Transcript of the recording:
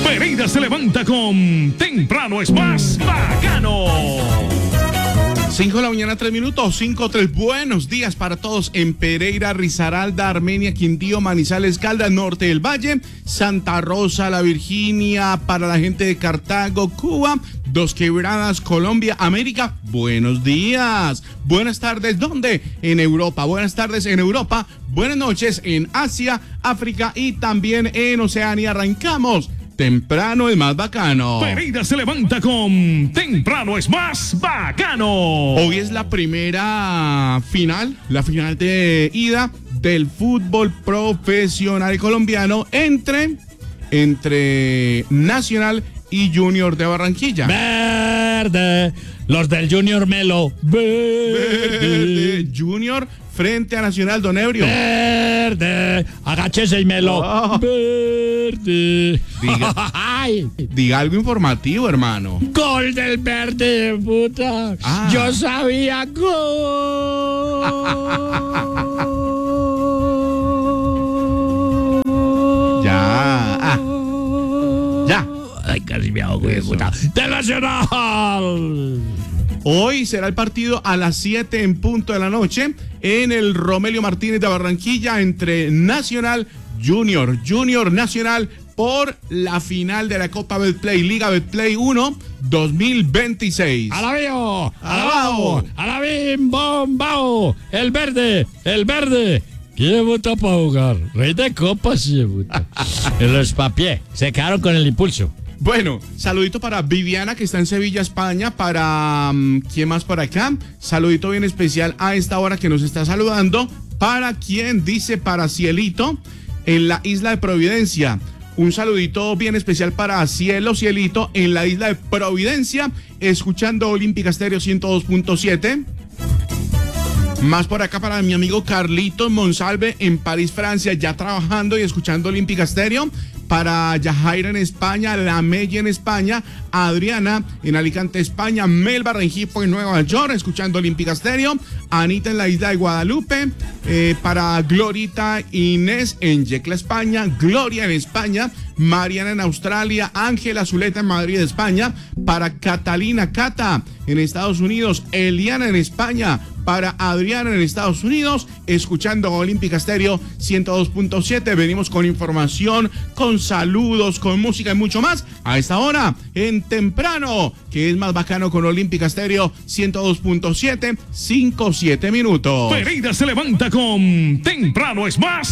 Pereira se levanta con Temprano es más bacano. 5 de la mañana, 3 minutos, 5-3. Buenos días para todos en Pereira, Risaralda, Armenia, Quindío, Manizales, Caldas, Norte del Valle, Santa Rosa, La Virginia, para la gente de Cartago, Cuba, Dos Quebradas, Colombia, América. Buenos días. Buenas tardes, ¿dónde? En Europa. Buenas tardes en Europa. Buenas noches en Asia, África y también en Oceanía. Arrancamos. Temprano es más bacano. Pereira se levanta con Temprano es más bacano. Hoy es la primera final, la final de ida del fútbol profesional colombiano entre Nacional y Junior de Barranquilla. Verde, los del Junior Melo. Verde. Junior frente a Nacional, don Ebrio. Verde, agáchese y Melo. Oh. Verde. Diga algo informativo, hermano. Gol del Verde, puta. Ah. Yo sabía gol. Ya. Ay, casi me ahogo, puta. ¡De Nacional! Hoy será el partido a las 7 en punto de la noche en el Romelio Martínez de Barranquilla entre Nacional Junior Nacional por la final de la Copa Betplay, Liga Betplay 1 2026. ¡Alabío! ¡Alabao! ¡Alabim! ¡Bombao! ¡El Verde! ¿Quién vota para jugar? Rey de copas, sí, puta. Los papié se quedaron con el impulso. Bueno, saludito para Viviana que está en Sevilla, España, para ¿quién más por acá? Saludito bien especial a esta hora que nos está saludando, para quien dice para Cielito en la isla de Providencia. Un saludito bien especial para Cielito en la isla de Providencia, escuchando Olímpica Estéreo 102.7. Más por acá para mi amigo Carlitos Monsalve en París, Francia, ya trabajando y escuchando Olímpica Estéreo. Para Yajaira en España, La Mella en España, Adriana en Alicante, España, Melba Rengifo en Nueva York, escuchando Olímpica Estéreo, Anita en la isla de Guadalupe, para Glorita Inés en Yecla, España, Gloria en España, Mariana en Australia, Ángela Zuleta en Madrid, España, para Catalina Cata en Estados Unidos, Eliana en España, para Adriana en Estados Unidos, escuchando Olímpica Estéreo 102.7. Venimos con información, con saludos, con música y mucho más a esta hora en Temprano, que es más bacano con Olímpica Estéreo 102.7, 5-7 minutos. Pereira se levanta con Temprano es más